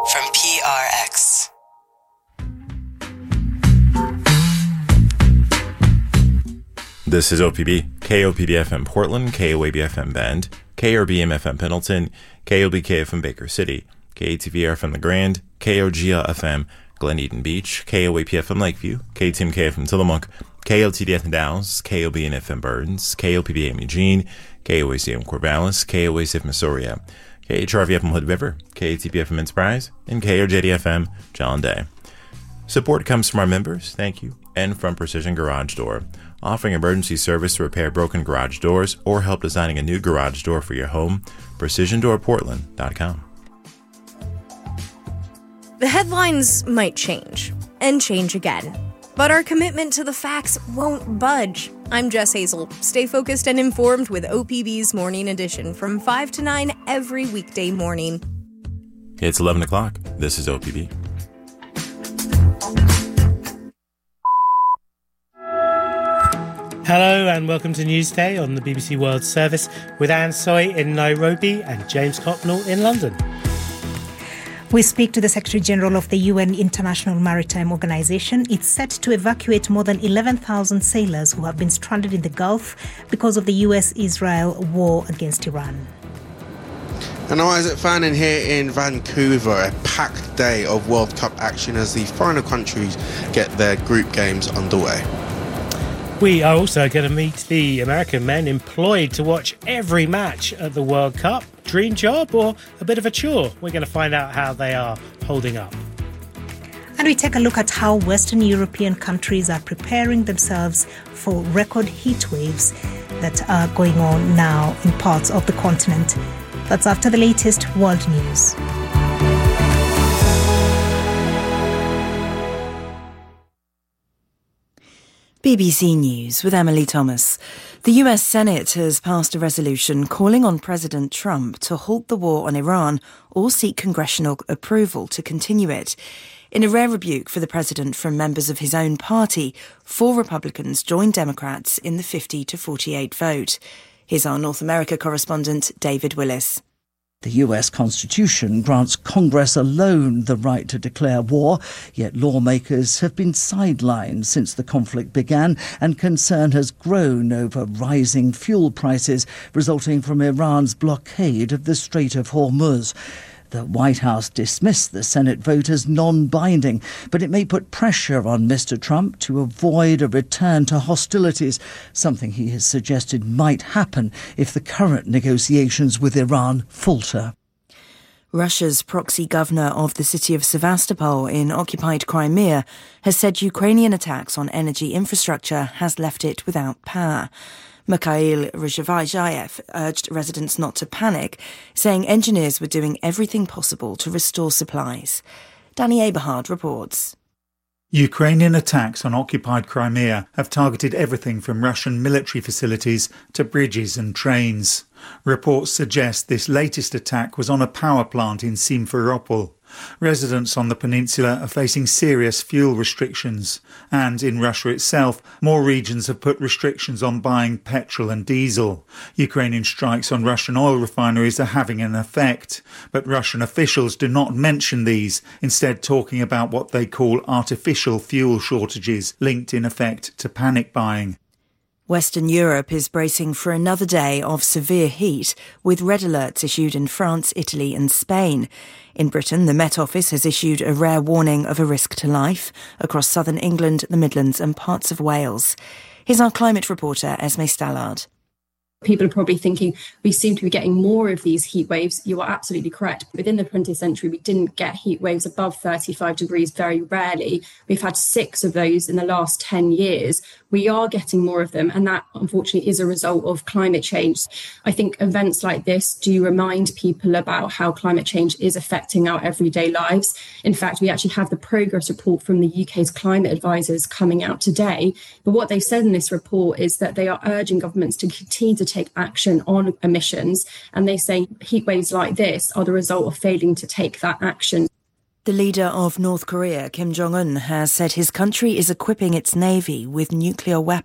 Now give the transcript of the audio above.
from PRX. This is OPB, KOPB FM Portland, KOAB FM Bend, KRBM FM Pendleton, KOBK FM Baker City, KATVR FM The Grand, KOGL FM Glen Eden Beach, KOAP FM Lakeview, KTMK FM Tillamook, KOTD FM Dallas, KOBN FM Burns, KOPB FM Eugene, KOAC FM Corvallis, KOAC FM Astoria, KHRV FM Hood River, KATP FM Enterprise, and KOJD FM John Day. Support comes from our members, thank you, and from Precision Garage Door, offering emergency service to repair broken garage doors or help designing a new garage door for your home. PrecisionDoorPortland.com. The headlines might change, and change again, but our commitment to the facts won't budge. I'm Jess Hazel. Stay focused and informed with OPB's Morning Edition from 5 to 9 every weekday morning. It's 11 o'clock. This is OPB. Hello and welcome to Newsday on the BBC World Service with Anne Soy in Nairobi and James Cocknell in London. We speak to the Secretary-General of the UN International Maritime Organization. It's set to evacuate more than 11,000 sailors who have been stranded in the Gulf because of the US-Israel war against Iran. And Isaac Fanning here in Vancouver, a packed day of World Cup action as the final countries get their group games underway. We are also going to meet the American men employed to watch every match at the World Cup. Dream job or a bit of a chore? We're going to find out how they are holding up. And we take a look at how Western European countries are preparing themselves for record heat waves that are going on now in parts of the continent. That's after the latest world news. BBC News with Emily Thomas. The US Senate has passed a resolution calling on President Trump to halt the war on Iran or seek congressional approval to continue it. In a rare rebuke for the president from members of his own party, 4 Republicans joined Democrats in the 50-48 vote. Here's our North America correspondent, David Willis. The US Constitution grants Congress alone the right to declare war, yet lawmakers have been sidelined since the conflict began, and concern has grown over rising fuel prices resulting from Iran's blockade of the Strait of Hormuz. The White House dismissed the Senate vote as non-binding, but it may put pressure on Mr. Trump to avoid a return to hostilities, something he has suggested might happen if the current negotiations with Iran falter. Russia's proxy governor of the city of Sevastopol in occupied Crimea has said Ukrainian attacks on energy infrastructure has left it without power. Mikhail Rizhavayev urged residents not to panic, saying engineers were doing everything possible to restore supplies. Danny Eberhard reports. Ukrainian attacks on occupied Crimea have targeted everything from Russian military facilities to bridges and trains. Reports suggest this latest attack was on a power plant in Simferopol. Residents on the peninsula are facing serious fuel restrictions, and in Russia itself, more regions have put restrictions on buying petrol and diesel. Ukrainian strikes on Russian oil refineries are having an effect, but Russian officials do not mention these, instead talking about what they call artificial fuel shortages, linked in effect to panic buying. Western Europe is bracing for another day of severe heat, with red alerts issued in France, Italy and Spain. In Britain, the Met Office has issued a rare warning of a risk to life across southern England, the Midlands and parts of Wales. Here's our climate reporter, Esme Stallard. People are probably thinking we seem to be getting more of these heat waves. You are absolutely correct. Within the 20th century, we didn't get heat waves above 35 degrees very rarely. We've had 6 of those in the last 10 years. We are getting more of them, and that unfortunately is a result of climate change. I think events like this do remind people about how climate change is affecting our everyday lives. In fact, we actually have the progress report from the UK's climate advisors coming out today. But what they said in this report is that they are urging governments to continue to take action on emissions, and they say heat waves like this are the result of failing to take that action. The leader of North Korea, Kim Jong-un, has said his country is equipping its navy with nuclear